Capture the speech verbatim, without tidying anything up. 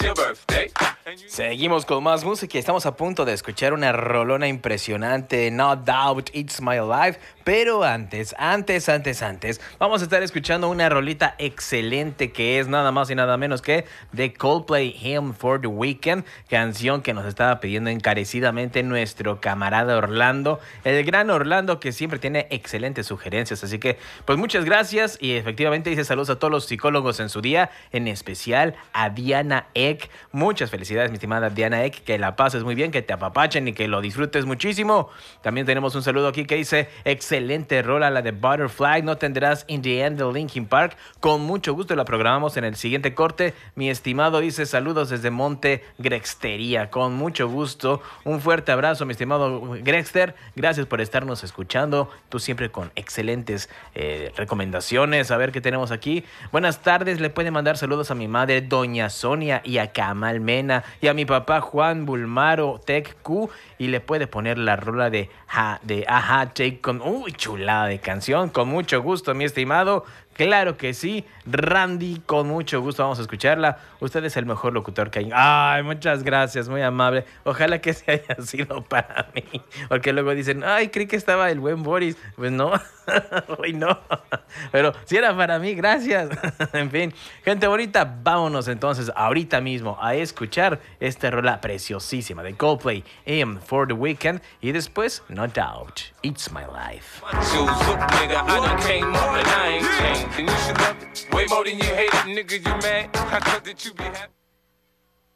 Seguimos con más música y estamos a punto de escuchar una rolona impresionante, No Doubt, It's My Life. Pero antes, antes, antes, antes, vamos a estar escuchando una rolita excelente que es nada más y nada menos que de Coldplay, Hymn for the Weekend, canción que nos estaba pidiendo encarecidamente nuestro camarada Orlando, el gran Orlando que siempre tiene excelentes sugerencias. Así que, pues muchas gracias y efectivamente dice saludos a todos los psicólogos en su día, en especial a Diana Eck. Muchas felicidades, mi estimada Diana Eck, que la pases muy bien, que te apapachen y que lo disfrutes muchísimo. También tenemos un saludo aquí que dice, excelente rola la de Butterfly, no tendrás In the End de Linkin Park, con mucho gusto la programamos en el siguiente corte. Mi estimado dice saludos desde Monte Grextería, con mucho gusto, un fuerte abrazo mi estimado Grexter, gracias por estarnos escuchando, tú siempre con excelentes eh, recomendaciones. A ver qué tenemos aquí. Buenas tardes, le puede mandar saludos a mi madre Doña Sonia y a Kamal Mena y a mi papá Juan Bulmaro Tech Q, y le puede poner la rola de, ha, de Aja Take con... Uy, chulada de canción, con mucho gusto mi estimado. Claro que sí, Randy, con mucho gusto vamos a escucharla. Usted es el mejor locutor que hay. Ay, muchas gracias, muy amable. Ojalá que se haya sido para mí. Porque luego dicen, ay, creí que estaba el buen Boris. Pues no, hoy no. Pero si era para mí, gracias. En fin, gente bonita, vámonos entonces ahorita mismo a escuchar esta rola preciosísima de Coldplay, Hymn for the Weekend. Y después, No Doubt, It's My Life. And you should love it way more than you hate it, nigga. You mad? I thought that you be happy.